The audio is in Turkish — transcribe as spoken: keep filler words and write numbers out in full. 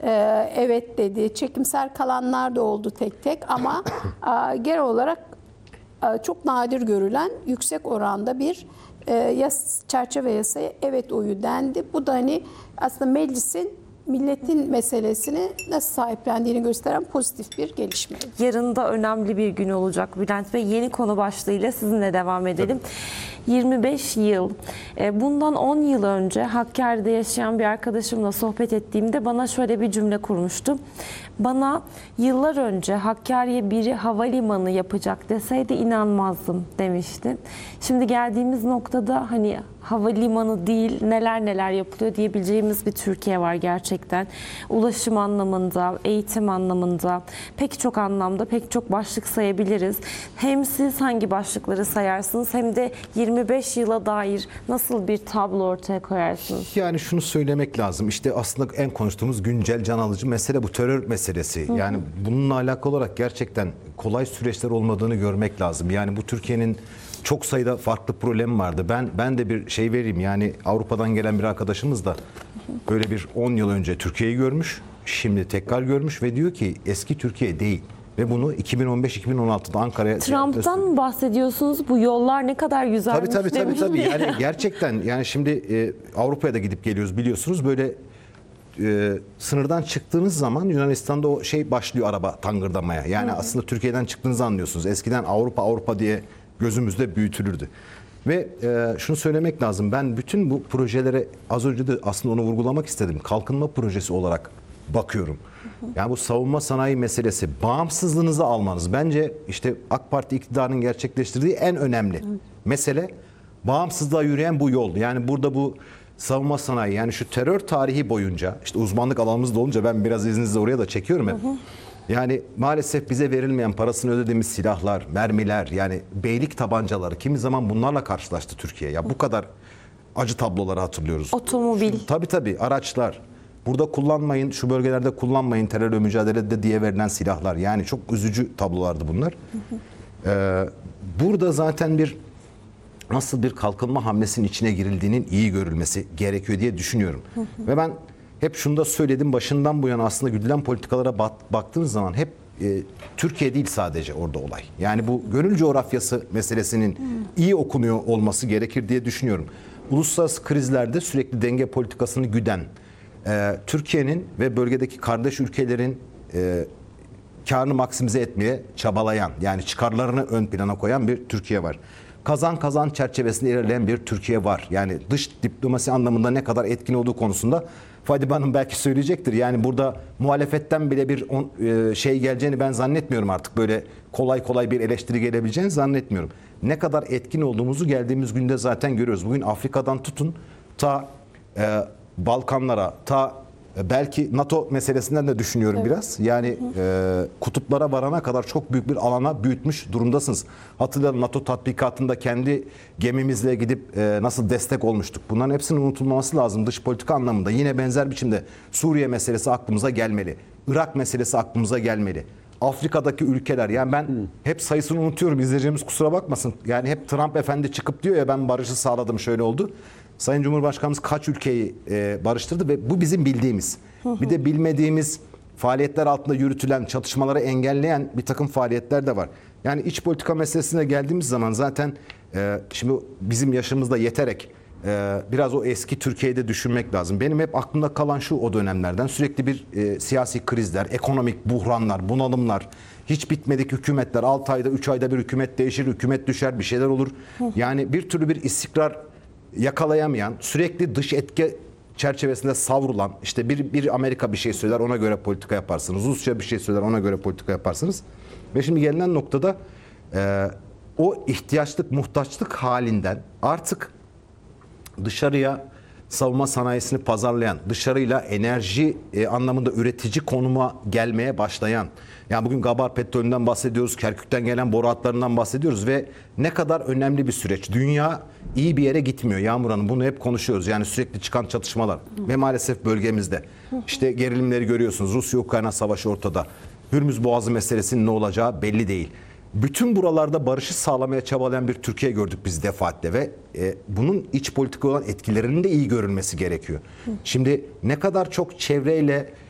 e, evet dedi. Çekimser kalanlar da oldu tek tek ama e, genel olarak e, çok nadir görülen yüksek oranda bir e, yas, çerçeve yasaya evet oyu dendi. Bu da hani aslında meclisin milletin meselesini nasıl sahiplendiğini gösteren pozitif bir gelişme. Yarın da önemli bir gün olacak Bülent Bey. Yeni konu başlığıyla sizinle devam edelim. yirmi beş yıl. Bundan on yıl önce Hakkari'de yaşayan bir arkadaşımla sohbet ettiğimde bana şöyle bir cümle kurmuştu. Bana yıllar önce Hakkari'ye biri havalimanı yapacak deseydi inanmazdım demişti. Şimdi geldiğimiz noktada hani havalimanı değil neler neler yapılıyor diyebileceğimiz bir Türkiye var gerçekten. Ulaşım anlamında, eğitim anlamında pek çok anlamda pek çok başlık sayabiliriz. Hem siz hangi başlıkları sayarsınız hem de yirmi beş yıla dair nasıl bir tablo ortaya koyarsınız? Yani şunu söylemek lazım. İşte aslında en konuştuğumuz güncel can alıcı mesele bu terör meselesi. Hı hı. Yani bununla alakalı olarak gerçekten kolay süreçler olmadığını görmek lazım. Yani bu Türkiye'nin çok sayıda farklı problem vardı. Ben ben de bir şey vereyim. Yani Avrupa'dan gelen bir arkadaşımız da böyle bir on yıl önce Türkiye'yi görmüş. Şimdi tekrar görmüş ve diyor ki eski Türkiye değil. Ve bunu iki bin on beş iki bin on altıda Ankara'ya... Trump'tan mı bahsediyorsunuz? Bu yollar ne kadar güzelmiş. Tabii tabii tabii. tabii. Yani gerçekten yani şimdi e, Avrupa'ya da gidip geliyoruz biliyorsunuz. Böyle e, sınırdan çıktığınız zaman Yunanistan'da o şey başlıyor araba tangırdamaya. Yani hmm. aslında Türkiye'den çıktığınızı anlıyorsunuz. Eskiden Avrupa Avrupa diye gözümüzde büyütülürdü. Ve e, şunu söylemek lazım. Ben bütün bu projelere az önce de aslında onu vurgulamak istedim. Kalkınma projesi olarak bakıyorum. Yani bu savunma sanayi meselesi, bağımsızlığınızı almanız bence işte AK Parti iktidarının gerçekleştirdiği en önemli mesele bağımsızlığa yürüyen bu yol. Yani burada bu savunma sanayi yani şu terör tarihi boyunca işte uzmanlık alanımız da olunca ben biraz izninizle oraya da çekiyorum hep. Yani maalesef bize verilmeyen parasını ödediğimiz silahlar, mermiler yani beylik tabancaları kimi zaman bunlarla karşılaştı Türkiye. Ya bu kadar acı tabloları hatırlıyoruz. Otomobil. Şu, tabii tabii araçlar. Burada kullanmayın, şu bölgelerde kullanmayın terörle mücadelede diye verilen silahlar. Yani çok üzücü tablolardı bunlar. Ee, burada zaten bir nasıl bir kalkınma hamlesinin içine girildiğinin iyi görülmesi gerekiyor diye düşünüyorum. Ve ben hep şunu da söyledim başından bu yana aslında güdülen politikalara bak, baktığınız zaman hep e, Türkiye değil sadece orada olay. Yani bu gönül coğrafyası meselesinin iyi okunuyor olması gerekir diye düşünüyorum. Uluslararası krizlerde sürekli denge politikasını güden, e, Türkiye'nin ve bölgedeki kardeş ülkelerin e, karını maksimize etmeye çabalayan yani çıkarlarını ön plana koyan bir Türkiye var. Kazan kazan çerçevesinde ilerleyen bir Türkiye var. Yani dış diplomasi anlamında ne kadar etkin olduğu konusunda Fadime Hanım belki söyleyecektir. Yani burada muhalefetten bile bir on, e, şey geleceğini ben zannetmiyorum artık. Böyle kolay kolay bir eleştiri gelebileceğini zannetmiyorum. Ne kadar etkin olduğumuzu geldiğimiz günde zaten görüyoruz. Bugün Afrika'dan tutun ta e, Balkanlara, ta e, belki NATO meselesinden de düşünüyorum evet. biraz. Yani e, kutuplara varana kadar çok büyük bir alana büyütmüş durumdasınız. Hatırlayalım NATO tatbikatında kendi gemimizle gidip e, nasıl destek olmuştuk. Bunların hepsinin unutulmaması lazım dış politika anlamında. Yine benzer biçimde Suriye meselesi aklımıza gelmeli. Irak meselesi aklımıza gelmeli. Afrika'daki ülkeler yani ben hmm. hep sayısını unutuyorum izleyeceğimiz kusura bakmasın. Yani hep Trump efendi çıkıp diyor ya ben barışı sağladım şöyle oldu. Sayın Cumhurbaşkanımız kaç ülkeyi e, barıştırdı ve bu bizim bildiğimiz. Bir de bilmediğimiz faaliyetler altında yürütülen, çatışmaları engelleyen bir takım faaliyetler de var. Yani iç politika meselesine geldiğimiz zaman zaten e, şimdi bizim yaşımızda yeterek e, biraz o eski Türkiye'de düşünmek lazım. Benim hep aklımda kalan şu o dönemlerden sürekli bir e, siyasi krizler, ekonomik buhranlar, bunalımlar, hiç bitmedik hükümetler, altı ayda, üç ayda bir hükümet değişir, hükümet düşer, bir şeyler olur. Yani bir türlü bir istikrar yakalayamayan, sürekli dış etki çerçevesinde savrulan, işte bir, bir Amerika bir şey söyler ona göre politika yaparsınız. Rusya bir şey söyler ona göre politika yaparsınız. Ve şimdi gelinen noktada e, o ihtiyaçlık, muhtaçlık halinden artık dışarıya savunma sanayisini pazarlayan, dışarıyla enerji e, anlamında üretici konuma gelmeye başlayan, yani bugün Gabar Petrolü'nden bahsediyoruz, Kerkük'ten gelen boru hatlarından bahsediyoruz ve ne kadar önemli bir süreç. Dünya iyi bir yere gitmiyor Yağmur Hanım, bunu hep konuşuyoruz. Yani sürekli çıkan çatışmalar ve maalesef bölgemizde. İşte gerilimleri görüyorsunuz, Rusya-Ukrayna savaşı ortada. Hürmüz Boğazı meselesinin ne olacağı belli değil. Bütün buralarda barışı sağlamaya çabalayan bir Türkiye gördük biz defaatle ve e, bunun iç politika olan etkilerinin de iyi görülmesi gerekiyor. Şimdi ne kadar çok çevreyle